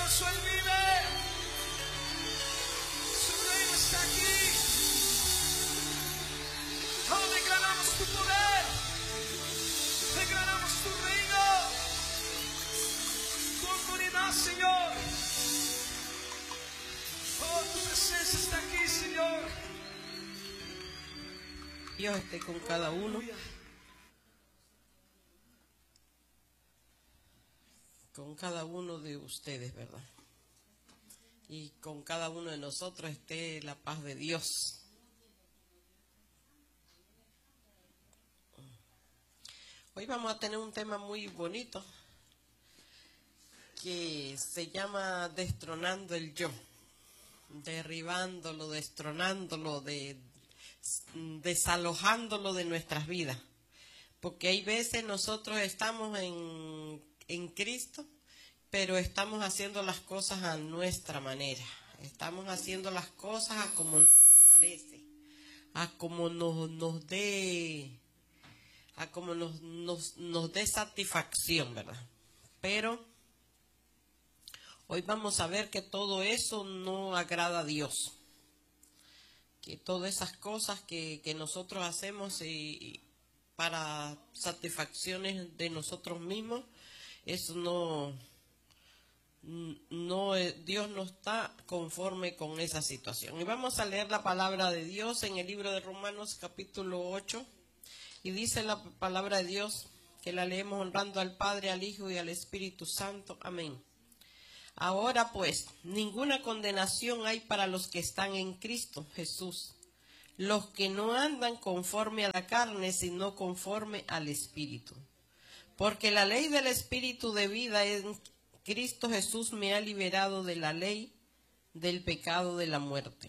poderoso, Él vive. Su reino está aquí. Oh, declaramos tu poder. Declaramos tu reino. Tu autoridad, Señor. Oh, tu presencia está aquí, Señor. Dios esté con cada uno. Con cada uno de ustedes, ¿verdad? Y con cada uno de nosotros esté la paz de Dios. Hoy vamos a tener un tema muy bonito que se llama destronando el yo, derribándolo, destronándolo, desalojándolo de nuestras vidas. Porque hay veces nosotros estamos en Cristo, pero estamos haciendo las cosas a nuestra manera. Estamos haciendo las cosas a como nos parece, a como nos dé satisfacción, ¿verdad? Pero hoy vamos a ver que todo eso no agrada a Dios. Que todas esas cosas que nosotros hacemos y para satisfacciones de nosotros mismos, eso Dios no está conforme con esa situación. Y vamos a leer la palabra de Dios en el libro de Romanos capítulo 8. Y dice la palabra de Dios, que la leemos honrando al Padre, al Hijo y al Espíritu Santo. Amén. Ahora pues, ninguna condenación hay para los que están en Cristo Jesús, los que no andan conforme a la carne, sino conforme al Espíritu. Porque la ley del Espíritu de vida en Cristo Jesús me ha liberado de la ley del pecado de la muerte.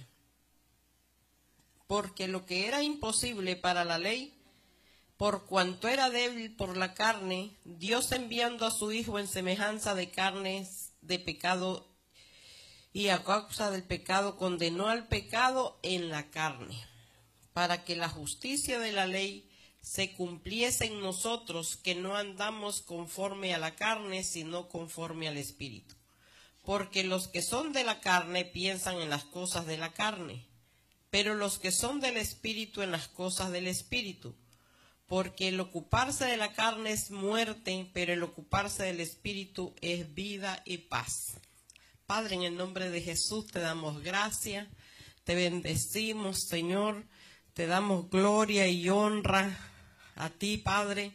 Porque lo que era imposible para la ley, por cuanto era débil por la carne, Dios enviando a su Hijo en semejanza de carnes de pecado, y a causa del pecado condenó al pecado en la carne, para que la justicia de la ley se cumpliese en nosotros, que no andamos conforme a la carne, sino conforme al Espíritu. Porque los que son de la carne piensan en las cosas de la carne, pero los que son del Espíritu en las cosas del Espíritu. Porque el ocuparse de la carne es muerte, pero el ocuparse del Espíritu es vida y paz. Padre, en el nombre de Jesús te damos gracias, te bendecimos, Señor, te damos gloria y honra a ti, Padre.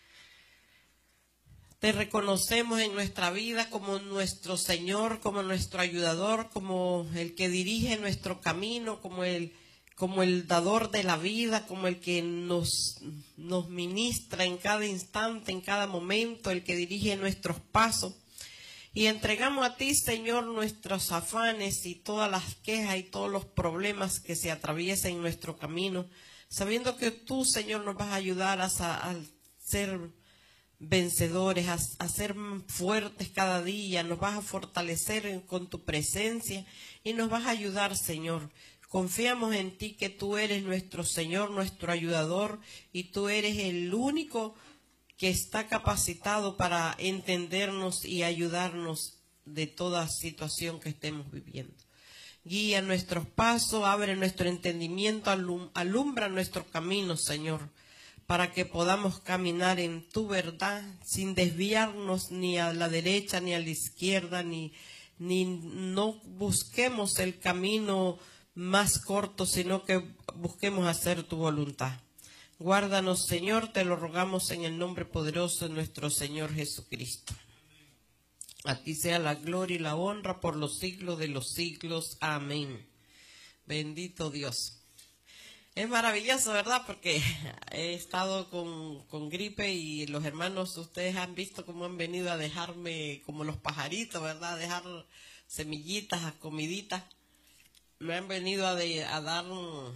Te reconocemos en nuestra vida como nuestro Señor, como nuestro ayudador, como el que dirige nuestro camino, como el dador de la vida, como el que nos ministra en cada instante, en cada momento, el que dirige nuestros pasos. Y entregamos a ti, Señor, nuestros afanes y todas las quejas y todos los problemas que se atraviesan en nuestro camino, sabiendo que tú, Señor, nos vas a ayudar a ser vencedores, a ser fuertes cada día, nos vas a fortalecer con tu presencia y nos vas a ayudar, Señor. Confiamos en ti, que tú eres nuestro Señor, nuestro ayudador, y tú eres el único que está capacitado para entendernos y ayudarnos de toda situación que estemos viviendo. Guía nuestros pasos, abre nuestro entendimiento, alumbra nuestro camino, Señor, para que podamos caminar en tu verdad sin desviarnos ni a la derecha ni a la izquierda, ni no busquemos el camino más corto, sino que busquemos hacer tu voluntad. Guárdanos, Señor, te lo rogamos en el nombre poderoso de nuestro Señor Jesucristo. A ti sea la gloria y la honra por los siglos de los siglos. Amén. Bendito Dios. Es maravilloso, ¿verdad? Porque he estado con gripe y los hermanos, ustedes han visto cómo han venido a dejarme como los pajaritos, ¿verdad? A dejar semillitas, a comiditas. Me han venido a dar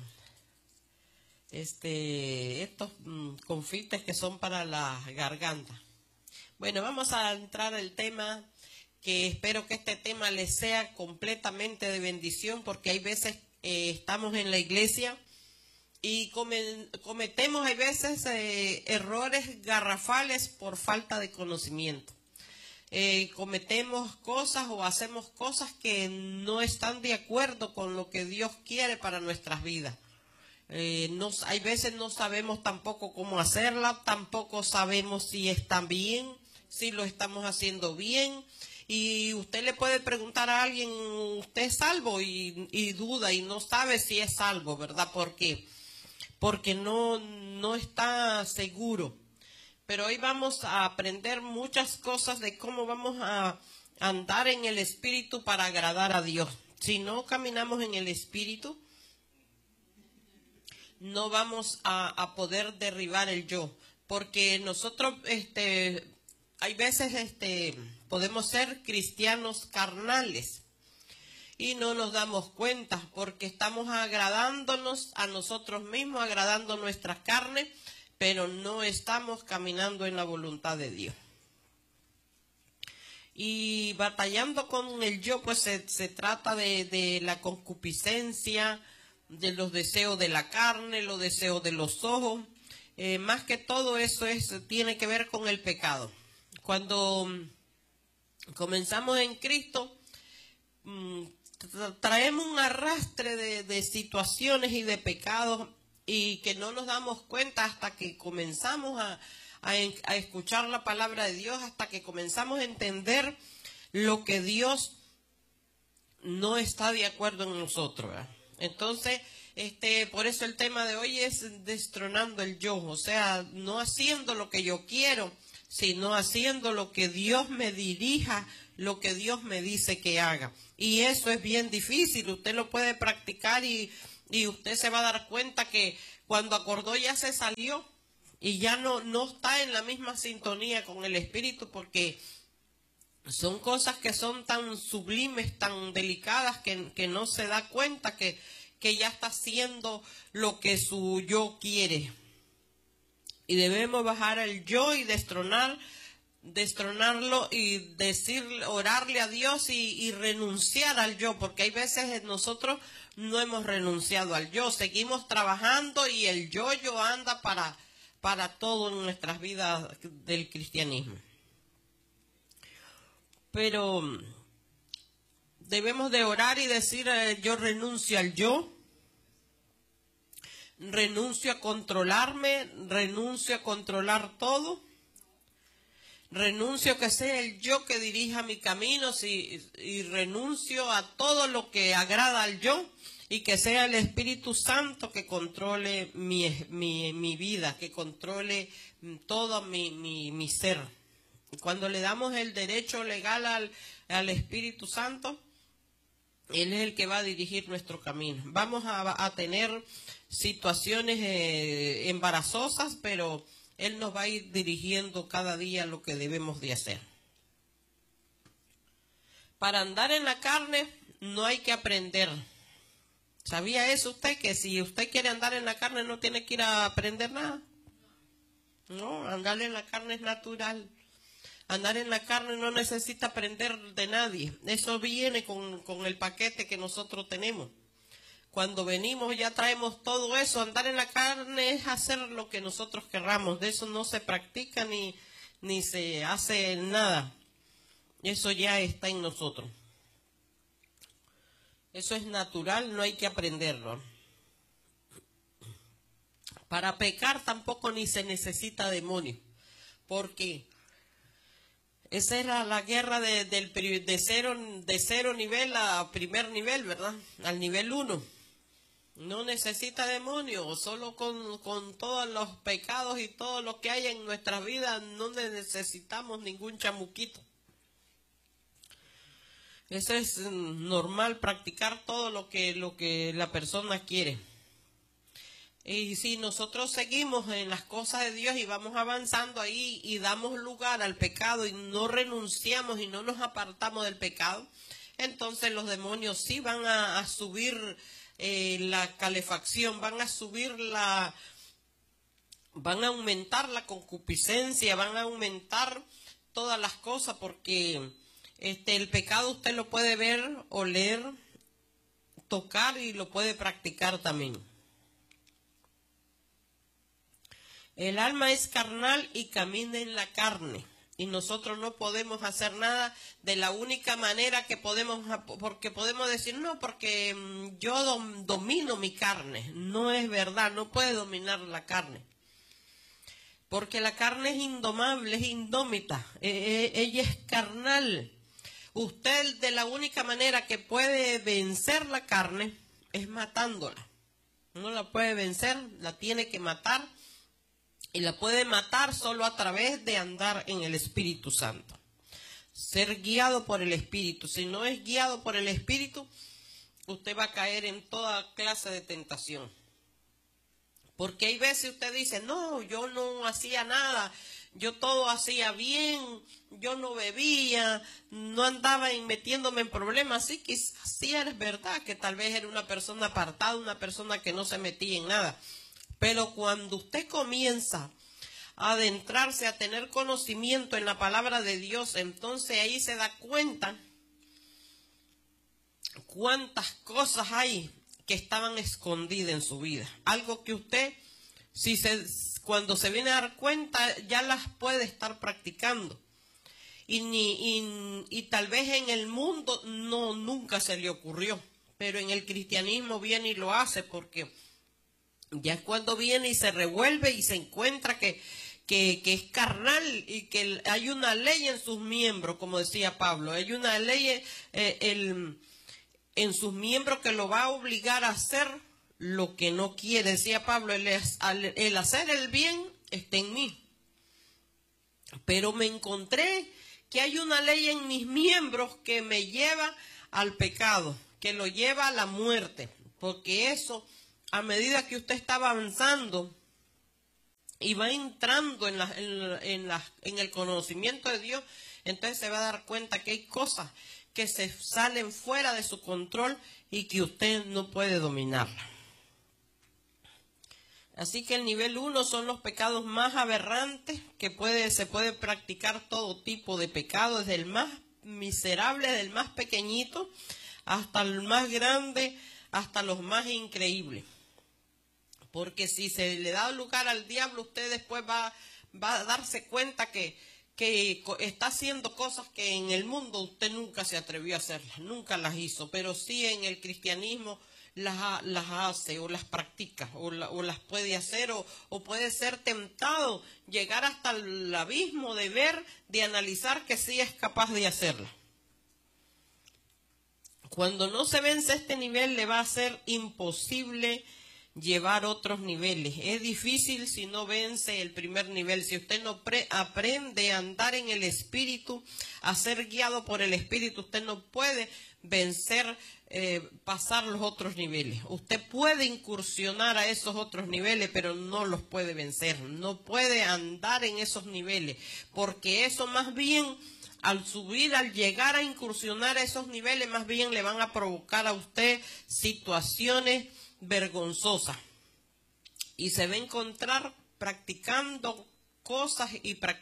estos confites que son para la garganta. Bueno, vamos a entrar al tema, que espero que este tema les sea completamente de bendición, porque hay veces estamos en la iglesia y cometemos hay veces errores garrafales por falta de conocimiento. cometemos cosas o hacemos cosas que no están de acuerdo con lo que Dios quiere para nuestras vidas. Hay veces no sabemos tampoco cómo hacerla, tampoco sabemos si está bien, si lo estamos haciendo bien. Y usted le puede preguntar a alguien, ¿usted es salvo? Y duda y no sabe si es salvo, ¿verdad? ¿Por qué? Porque no está seguro. Pero hoy vamos a aprender muchas cosas de cómo vamos a andar en el Espíritu para agradar a Dios. Si no caminamos en el Espíritu, no vamos a poder derribar el yo. Porque nosotros, hay veces, podemos ser cristianos carnales y no nos damos cuenta porque estamos agradándonos a nosotros mismos, agradando nuestras carnes, pero no estamos caminando en la voluntad de Dios. Y batallando con el yo, pues se trata de la concupiscencia, de los deseos de la carne, los deseos de los ojos. Más que todo eso tiene que ver con el pecado. Cuando comenzamos en Cristo, traemos un arrastre de situaciones y de pecados y que no nos damos cuenta hasta que comenzamos a escuchar la palabra de Dios, hasta que comenzamos a entender lo que Dios no está de acuerdo en nosotros, ¿verdad? Entonces, por eso el tema de hoy es destronando el yo, o sea, no haciendo lo que yo quiero, sino haciendo lo que Dios me dirija, lo que Dios me dice que haga. Y eso es bien difícil, usted lo puede practicar y usted se va a dar cuenta que cuando acordó ya se salió y ya no está en la misma sintonía con el Espíritu, porque son cosas que son tan sublimes, tan delicadas, que no se da cuenta que ya está haciendo lo que su yo quiere. Y debemos bajar el yo y destronarlo y orarle a Dios y renunciar al yo, porque hay veces nosotros no hemos renunciado al yo, seguimos trabajando y el yo anda para todo en nuestras vidas del cristianismo. Pero debemos de orar y decir, yo renuncio al yo, renuncio a controlarme, renuncio a controlar todo, renuncio a que sea el yo que dirija mi camino y renuncio a todo lo que agrada al yo y que sea el Espíritu Santo que controle mi vida, que controle todo mi ser. Cuando le damos el derecho legal al Espíritu Santo, Él es el que va a dirigir nuestro camino. Vamos a tener situaciones embarazosas, pero Él nos va a ir dirigiendo cada día lo que debemos de hacer. Para andar en la carne no hay que aprender. ¿Sabía eso usted? Que si usted quiere andar en la carne no tiene que ir a aprender nada. No, andar en la carne es natural. Andar en la carne no necesita aprender de nadie. Eso viene con el paquete que nosotros tenemos. Cuando venimos ya traemos todo eso. Andar en la carne es hacer lo que nosotros querramos. De eso no se practica ni se hace nada. Eso ya está en nosotros. Eso es natural, no hay que aprenderlo. Para pecar tampoco ni se necesita demonio. Porque esa era la guerra de cero nivel a primer nivel, ¿verdad? Al nivel 1. No necesita demonio, solo con todos los pecados y todo lo que hay en nuestras vidas no necesitamos ningún chamuquito. Eso es normal, practicar todo lo que la persona quiere. Y si nosotros seguimos en las cosas de Dios y vamos avanzando ahí y damos lugar al pecado y no renunciamos y no nos apartamos del pecado, entonces los demonios sí van a subir la calefacción, van a aumentar la concupiscencia, van a aumentar todas las cosas, porque el pecado usted lo puede ver, oler, tocar y lo puede practicar también. El alma es carnal y camina en la carne. Y nosotros no podemos hacer nada de la única manera que podemos, porque podemos decir, no, porque yo domino mi carne. No es verdad, no puede dominar la carne. Porque la carne es indomable, es indómita, ella es carnal. Usted de la única manera que puede vencer la carne es matándola. No la puede vencer, la tiene que matar. Y la puede matar solo a través de andar en el Espíritu Santo. Ser guiado por el Espíritu. Si no es guiado por el Espíritu, usted va a caer en toda clase de tentación. Porque hay veces usted dice, no, yo no hacía nada, yo todo hacía bien, yo no bebía, no andaba metiéndome en problemas. Sí, quizás sí es verdad que tal vez era una persona apartada, una persona que no se metía en nada. Pero cuando usted comienza a adentrarse, a tener conocimiento en la palabra de Dios, entonces ahí se da cuenta cuántas cosas hay que estaban escondidas en su vida. Algo que usted, cuando se viene a dar cuenta, ya las puede estar practicando. Y tal vez en el mundo nunca se le ocurrió, pero en el cristianismo viene y lo hace, porque ya es cuando viene y se revuelve y se encuentra que es carnal y que hay una ley en sus miembros, como decía Pablo. Hay una ley en sus miembros que lo va a obligar a hacer lo que no quiere. Decía Pablo, el hacer el bien está en mí. Pero me encontré que hay una ley en mis miembros que me lleva al pecado, que lo lleva a la muerte, porque eso, a medida que usted está avanzando y va entrando en el conocimiento de Dios, entonces se va a dar cuenta que hay cosas que se salen fuera de su control y que usted no puede dominarla. Así que el nivel 1 son los pecados más aberrantes, que se puede practicar todo tipo de pecado, desde el más miserable, desde el más pequeñito, hasta el más grande, hasta los más increíbles. Porque si se le da lugar al diablo, usted después va a darse cuenta que está haciendo cosas que en el mundo usted nunca se atrevió a hacerlas, nunca las hizo, pero sí en el cristianismo las hace o las practica o las puede hacer o puede ser tentado, llegar hasta el abismo de ver, de analizar que sí es capaz de hacerla. Cuando no se vence este nivel, le va a ser imposible llevar otros niveles. Es difícil si no vence el primer nivel. Si usted no aprende a andar en el Espíritu, a ser guiado por el Espíritu, usted no puede vencer, pasar los otros niveles. Usted puede incursionar a esos otros niveles, pero no los puede vencer. No puede andar en esos niveles, porque eso más bien, al subir, al llegar a incursionar a esos niveles, más bien le van a provocar a usted situaciones vergonzosas. Y se va a encontrar practicando cosas y